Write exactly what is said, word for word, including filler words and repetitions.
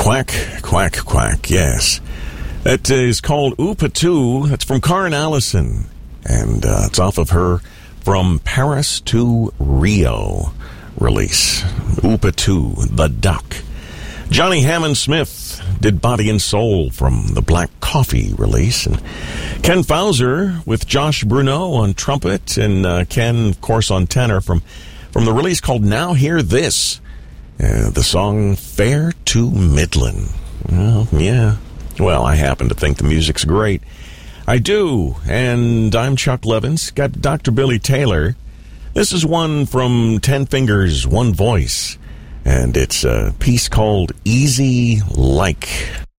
Quack, quack, quack, yes. That is called Oopatoo. That's from Karen Allison. And uh, it's off of her From Paris to Rio release. Oopatoo, the Duck. Johnny Hammond Smith did Body and Soul from the Black Coffee release. And Ken Fauser with Josh Bruneau on trumpet. And uh, Ken, of course, on tenor from, from the release called Now Hear This. Uh, the song Fair to Midland. Well, yeah. Well, I happen to think the music's great. I do. And I'm Chuck Levins. Got Doctor Billy Taylor. This is one from Ten Fingers, One Voice. And it's a piece called Easy Like.